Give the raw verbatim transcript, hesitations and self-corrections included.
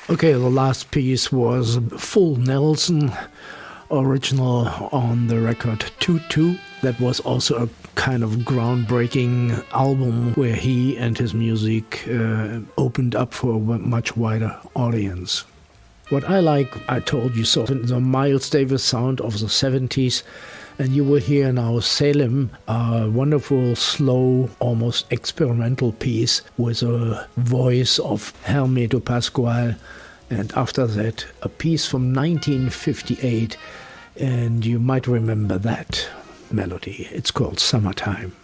Okay, the last piece was Full Nelson, original on the record Toot Toot. That was also a kind of groundbreaking album where he and his music uh, opened up for a much wider audience. What I like, I told you so, the Miles Davis sound of the seventies, and you will hear now Salem, a wonderful, slow, almost experimental piece with a voice of Hermeto Pascual, and after that, a piece from nineteen fifty-eight, and you might remember that melody. It's called Summertime.